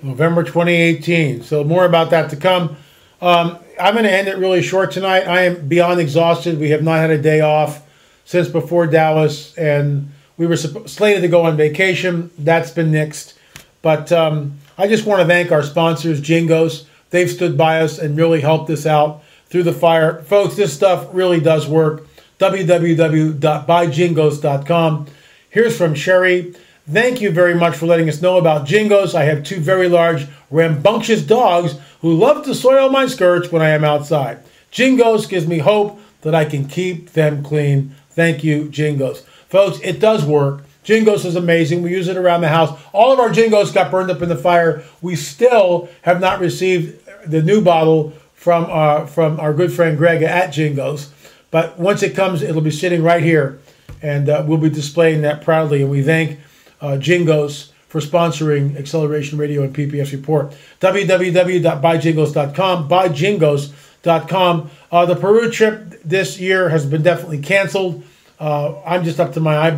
November 2018. So more about that to come. I'm going to end it really short tonight. I am beyond exhausted. We have not had a day off since before Dallas, and we were slated to go on vacation. That's been nixed. But I just want to thank our sponsors, Jingos. They've stood by us and really helped us out through the fire. Folks, this stuff really does work. www.buyjingos.com. Here's from Sherry. Thank you very much for letting us know about Jingos. I have two very large, rambunctious dogs who love to soil my skirts when I am outside. Jingos gives me hope that I can keep them clean. Thank you, Jingos. Folks, it does work. Jingos is amazing. We use it around the house. All of our Jingos got burned up in the fire. We still have not received the new bottle from our good friend Greg at Jingos. But once it comes, it'll be sitting right here, and we'll be displaying that proudly. And we thank Jingos for sponsoring Acceleration Radio and PPS Report. www.buyjingos.com, buyjingos.com. The Peru trip this year has been definitely canceled. I'm just up to my eyeballs